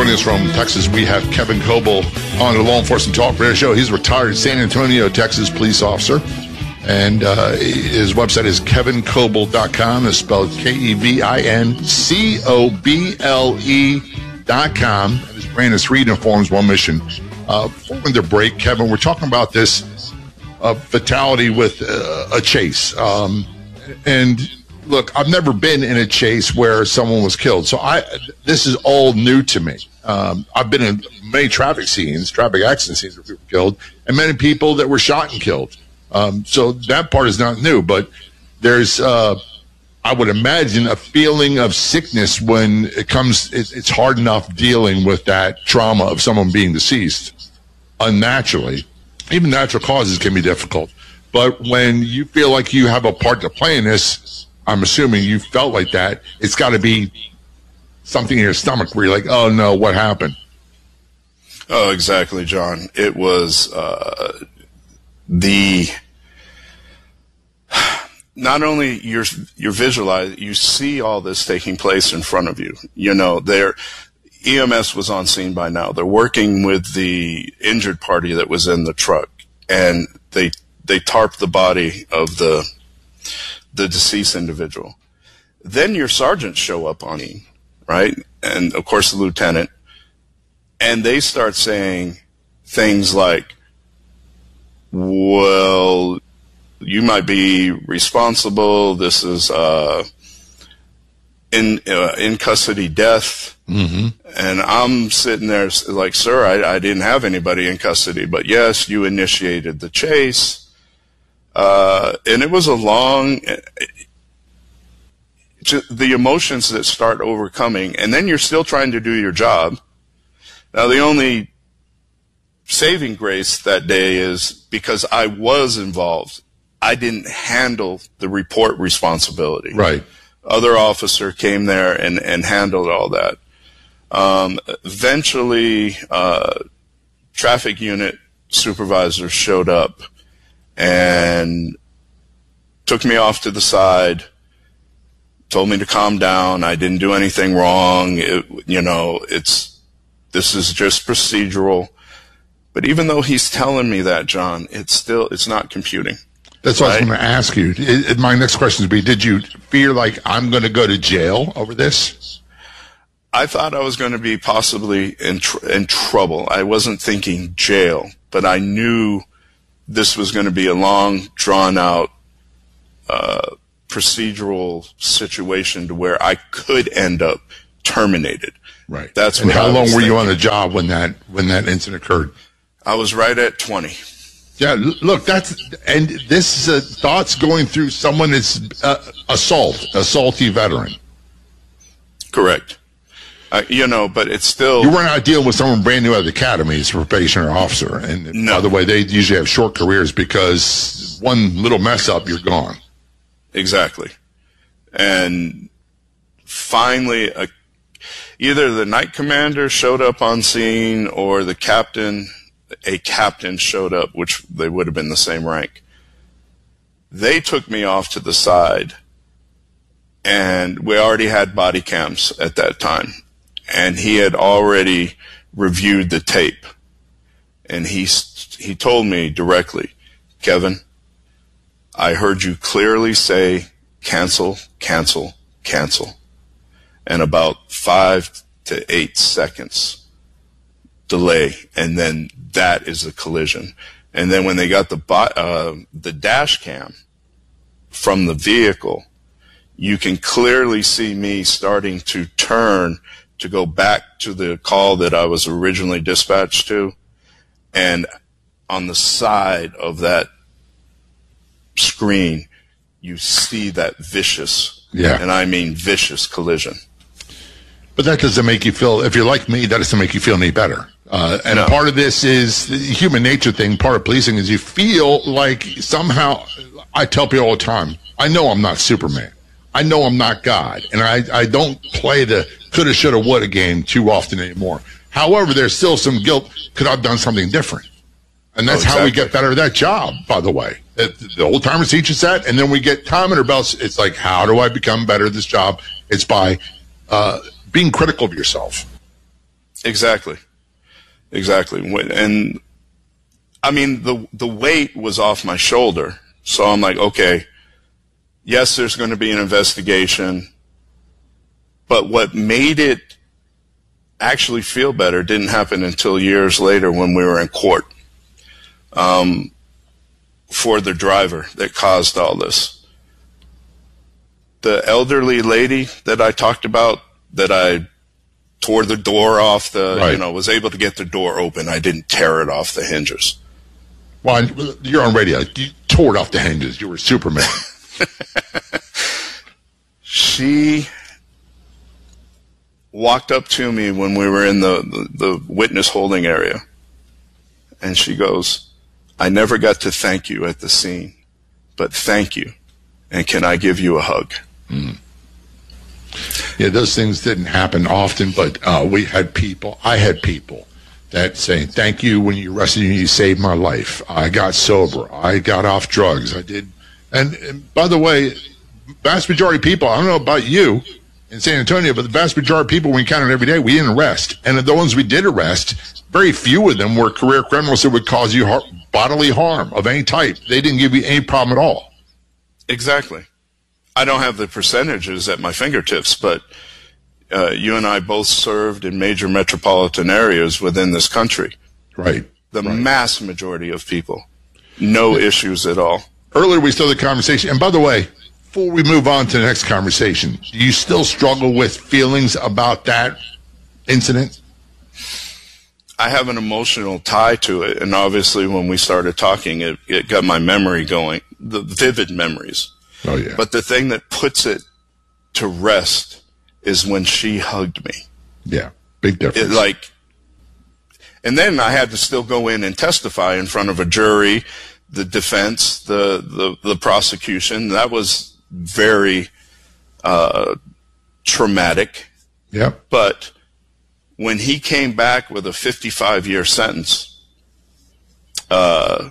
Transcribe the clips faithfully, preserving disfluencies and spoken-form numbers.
Joining us from Texas, we have Kevin Coble on the Law Enforcement Talk Radio Show. He's a retired San Antonio, Texas police officer. And uh, his website is kevin coble dot com. It's spelled K E V I N C O B L E dot com. And his brand is Freedom Forms, One Mission. Uh, before the break, Kevin, we're talking about this uh, fatality with uh, a chase. Um, and look, I've never been in a chase where someone was killed. So I, this is all new to me. Um, I've been in many traffic scenes, traffic accident scenes where people were killed, and many people that were shot and killed. Um, so that part is not new, but there's, uh, I would imagine, a feeling of sickness when it comes, it, it's hard enough dealing with that trauma of someone being deceased unnaturally. Even natural causes can be difficult. But when you feel like you have a part to play in this, I'm assuming you felt like that, it's got to be something in your stomach where you're like, oh no, what happened? Oh, exactly, John. It was, uh, the, not only you're, you're visualizing, you see all this taking place in front of you. You know, their E M S was on scene by now. They're working with the injured party that was in the truck, and they, they tarped the body of the, the deceased individual. Then your sergeants show up on him, right? And of course the lieutenant, and they start saying things like, well, you might be responsible. This is uh, in uh, in custody death. Mm-hmm. And I'm sitting there like, sir, I, I didn't have anybody in custody, but yes, you initiated the chase. Uh, and it was a long, the emotions that start overcoming, and then you're still trying to do your job. Now, the only saving grace that day is because I was involved, I didn't handle the report responsibility. Right. Other officer came there and, and handled all that. Um, eventually, uh, traffic unit supervisor showed up and took me off to the side, told me to calm down. I didn't do anything wrong. It, you know, it's, this is just procedural. But even though he's telling me that, John, it's still, it's not computing. That's what right? I was going to ask you. It, my next question would be, did you fear like I'm going to go to jail over this? I thought I was going to be possibly in, tr- in trouble. I wasn't thinking jail, but I knew this was going to be a long, drawn-out uh, procedural situation to where I could end up terminated. Right. That's and what how I long was were thinking. you on the job when that when that incident occurred? I was right at twenty. Yeah, look, that's, and this is uh, thoughts going through someone that's uh, assault, assaultee veteran. Correct. Uh, you know, but it's still... You weren't out dealing with someone brand new out of the academy as a probationary officer. And no. By the way, they usually have short careers because one little mess up, you're gone. Exactly. And finally, a, either the night commander showed up on scene or the captain... a captain showed up, which they would have been the same rank. They took me off to the side, and we already had body cams at that time, and he had already reviewed the tape, and he he told me directly, Kevin, I heard you clearly say cancel, cancel, cancel, and about five to eight seconds delay, and then that is a collision. And then when they got the uh, the dash cam from the vehicle, you can clearly see me starting to turn to go back to the call that I was originally dispatched to, and on the side of that screen, you see that vicious, yeah, and I mean vicious collision. But that doesn't make you feel, if you're like me, that doesn't make you feel any better. Uh, and no. Part of this is the human nature thing, part of policing is you feel like somehow, I tell people all the time, I know I'm not Superman. I know I'm not God. And I, I don't play the coulda, shoulda, woulda game too often anymore. However, there's still some guilt. Could I have done something different? And that's oh, exactly. how we get better at that job, by the way. It, the old timers teach us that, and then we get time in our belts. It's like, how do I become better at this job? It's by uh, being critical of yourself. Exactly. Exactly. And I mean, the, the weight was off my shoulder. So I'm like, okay, yes, there's going to be an investigation. But what made it actually feel better didn't happen until years later when we were in court um, for the driver that caused all this. The elderly lady that I talked about, that I tore the door off the, right. you know, was able to get the door open. I didn't tear it off the hinges. Well, you're on radio. You tore it off the hinges. You were Superman. She walked up to me when we were in the, the, the witness holding area, and she goes, I never got to thank you at the scene, but thank you, and can I give you a hug? Mm. Yeah, those things didn't happen often, but uh, we had people, I had people that saying, thank you when you arrested me, you saved my life. I got sober. I got off drugs. I did. And, and by the way, vast majority of people, I don't know about you in San Antonio, but the vast majority of people we encountered every day, we didn't arrest. And the ones we did arrest, very few of them were career criminals that would cause you har- bodily harm of any type. They didn't give you any problem at all. Exactly. I don't have the percentages at my fingertips, but uh, you and I both served in major metropolitan areas within this country. Right. The right. mass majority of people, no yeah. issues at all. Earlier we started the conversation, and by the way, before we move on to the next conversation, do you still struggle with feelings about that incident? I have an emotional tie to it, and obviously when we started talking, it, it got my memory going, the vivid memories. Oh, yeah. But the thing that puts it to rest is when she hugged me. Yeah, big difference. It, like, and then I had to still go in and testify in front of a jury, the defense, the, the, the prosecution. That was very uh, traumatic. Yeah. But when he came back with a fifty-five year sentence, uh,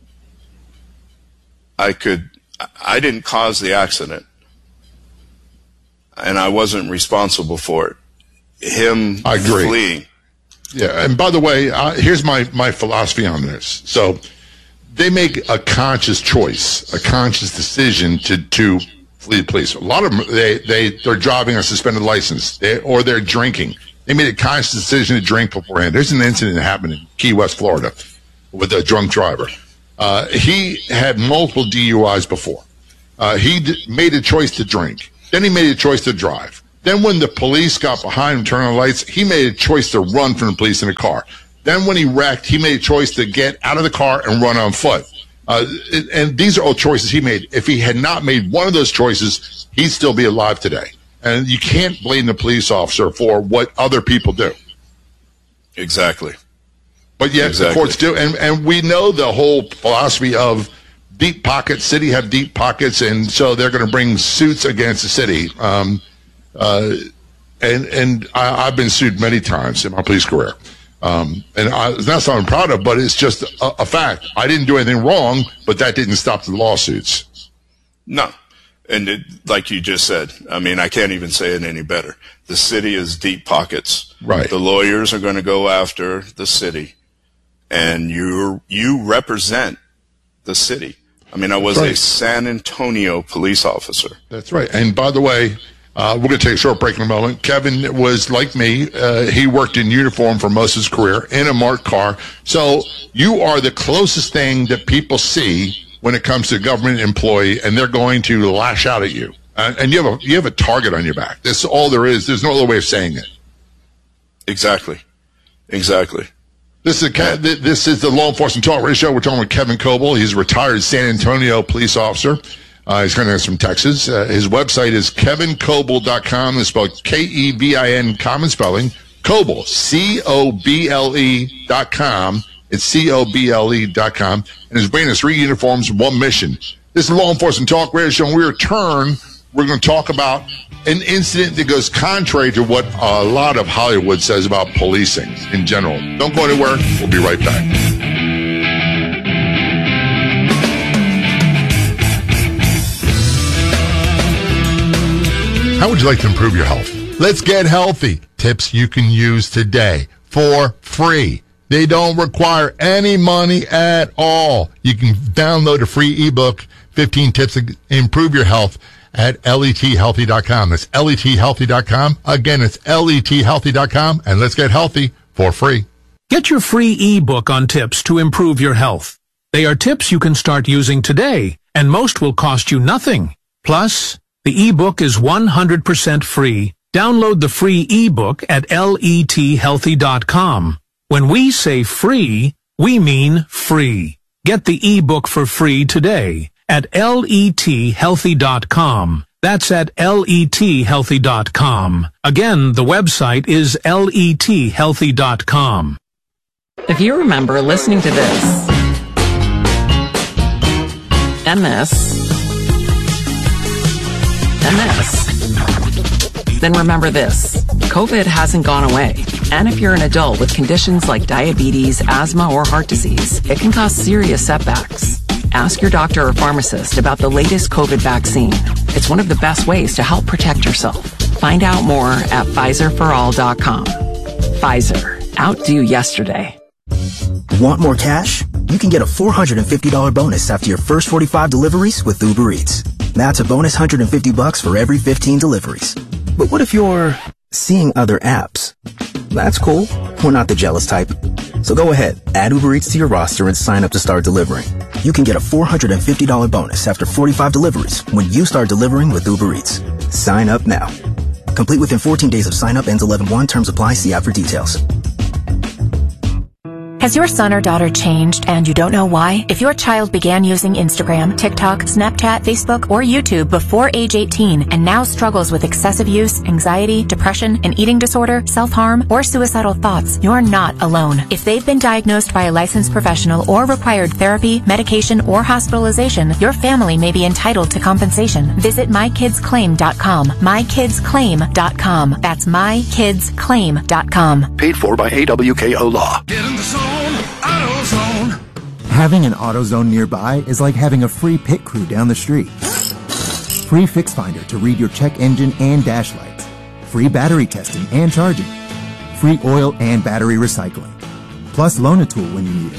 I could, I didn't cause the accident, and I wasn't responsible for it. Him I agree. fleeing. Yeah, and by the way, uh, here's my, my philosophy on this. So they make a conscious choice, a conscious decision to, to flee the police. A lot of them, they, they, they're driving a suspended license, they, or they're drinking. They made a conscious decision to drink beforehand. There's an incident that happened in Key West, Florida, with a drunk driver. Uh, he had multiple D U Is before. Uh, he d- made a choice to drink. Then he made a choice to drive. Then when the police got behind him, turned on the lights, he made a choice to run from the police in a car. Then when he wrecked, he made a choice to get out of the car and run on foot. Uh, and these are all choices he made. If he had not made one of those choices, he'd still be alive today. And you can't blame the police officer for what other people do. Exactly. But yet exactly. the courts do. And, and we know the whole philosophy of deep pockets. City have deep pockets, and so they're going to bring suits against the city. Um, uh, and and I, I've been sued many times in my police career. Um, and I, it's not something I'm proud of, but it's just a, a fact. I didn't do anything wrong, but that didn't stop the lawsuits. No. And it, like you just said, I mean, I can't even say it any better. The city is deep pockets. Right. The lawyers are going to go after the city, and you you represent the city. I mean, I was right. a San Antonio police officer. That's right. And by the way, uh, we're going to take a short break in a moment. Kevin was like me. Uh, he worked in uniform for most of his career in a marked car. So you are the closest thing that people see when it comes to a government employee, and they're going to lash out at you. Uh, and you have a you have a target on your back. That's all there is. There's no other way of saying it. Exactly. Exactly. This is a, this is the Law Enforcement Talk Radio Show. We're talking with Kevin Coble. He's a retired San Antonio police officer. Uh, he's kind of from Texas. Uh, his website is kevin coble dot com. It's spelled K E V I N, common spelling. Coble, C O B L E dot com. It's C O B L E dot com. And he's bringing us three uniforms, one mission. This is Law Enforcement Talk Radio Show. When we return, we're going to talk about an incident that goes contrary to what a lot of Hollywood says about policing in general. Don't go anywhere. We'll be right back. How would you like to improve your health? Let's get healthy. Tips you can use today. for free. They don't require any money at all. You can download a free ebook, fifteen tips to improve your health, at let healthy dot com. That's let healthy dot com. Again, it's let healthy dot com, and let's get healthy for free. Get your free ebook on tips to improve your health. They are tips you can start using today, and most will cost you nothing. Plus, the ebook is one hundred percent free. Download the free ebook at let healthy dot com. When we say free, we mean free. Get the ebook for free today at let healthy dot com. That's at let healthy dot com. Again, the website is let healthy dot com. If you remember listening to this, and this, and this, then remember this. COVID hasn't gone away. And if you're an adult with conditions like diabetes, asthma, or heart disease, it can cause serious setbacks. Ask your doctor or pharmacist about the latest COVID vaccine. It's one of the best ways to help protect yourself. Find out more at Pfizer for all dot com. Pfizer. Outdo yesterday. Want more cash? You can get a four hundred fifty dollars bonus after your first forty-five deliveries with Uber Eats. That's a bonus one hundred fifty bucks for every fifteen deliveries. But what if you're seeing other apps? That's cool. We're not the jealous type. So go ahead, add Uber Eats to your roster and sign up to start delivering. You can get a four hundred fifty dollars bonus after forty-five deliveries when you start delivering with Uber Eats. Sign up now. Complete within fourteen days of sign up. Ends eleven one. Terms apply. See app for details. Has your son or daughter changed and you don't know why? If your child began using Instagram, TikTok, Snapchat, Facebook, or YouTube before age eighteen and now struggles with excessive use, anxiety, depression, an eating disorder, self-harm, or suicidal thoughts, you're not alone. If they've been diagnosed by a licensed professional or required therapy, medication, or hospitalization, your family may be entitled to compensation. Visit my kids claim dot com. my kids claim dot com. That's my kids claim dot com. Paid for by A W K O Law. Get in the zone, AutoZone. Having an AutoZone nearby is like having a free pit crew down the street. Free Fix Finder to read your check engine and dash lights. Free battery testing and charging. Free oil and battery recycling. Plus Loan-A-Tool when you need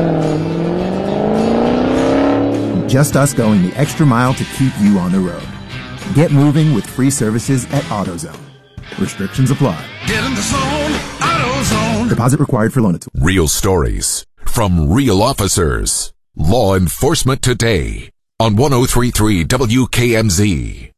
it. Just us going the extra mile to keep you on the road. Get moving with free services at AutoZone. Restrictions apply. Get in the zone, AutoZone. Deposit required for Loan-A-Tool. Real stories from real officers. Law Enforcement Today on one oh three point three W K M Z.